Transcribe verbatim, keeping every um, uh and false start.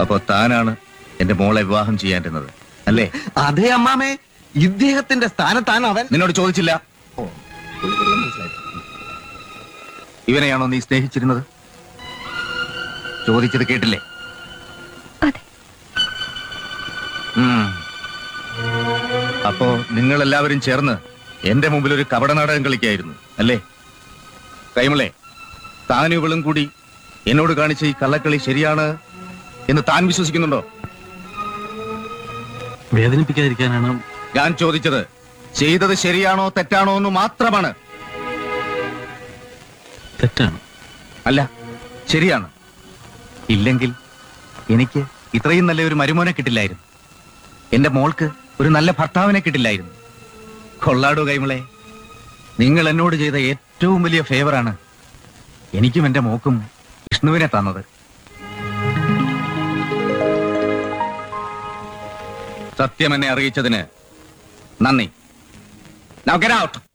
അപ്പൊ താനാണ് എന്റെ മോളെ വിവാഹം ചെയ്യാണ്ടിരുന്നത് അല്ലേ? അതെ അമ്മാമേ, ഇദ്ദേഹത്തിന്റെ സ്ഥാനത്താണ് അവൻ. നിന്നോട് ചോദിച്ചില്ല. ഇവനെയാണോ നീ സ്നേഹിച്ചിരുന്നത്? ചോദിച്ചത് കേട്ടില്ലേ? ഉം. അപ്പോ നിങ്ങൾ എല്ലാവരും ചേർന്ന് എന്റെ മുമ്പിൽ ഒരു കപട നാടകം കളിക്കായിരുന്നു അല്ലേ? കൈമളെ, താനും ഇവളും കൂടി എന്നോട് കാണിച്ച ഈ കള്ളക്കളി ശരിയാണ് എന്ന് താൻ വിശ്വസിക്കുന്നുണ്ടോ? വേദനിപ്പിക്കാതിരിക്കാനാണ് ഞാൻ ചോദിച്ചത്. ചെയ്തത് ശരിയാണോ തെറ്റാണോ എന്ന് മാത്രമാണ്. തെറ്റാണ്. അല്ല, ശരിയാണ്. ഇല്ലെങ്കിൽ എനിക്ക് ഇത്രയും നല്ല ഒരു മരുമോനെ കിട്ടില്ലായിരുന്നു. എന്റെ മോൾക്ക് ഒരു നല്ല ഭർത്താവിനെ കിട്ടില്ലായിരുന്നു. കൊള്ളാടോ കൈമളെ, നിങ്ങൾ എന്നോട് ചെയ്ത ഏറ്റവും വലിയ ഫേവറാണ് എനിക്കും എന്റെ മോക്കും വിഷ്ണുവിനെ തന്നത്. സത്യം എന്നെ അറിയിച്ചതിന് നന്ദി. Now get out.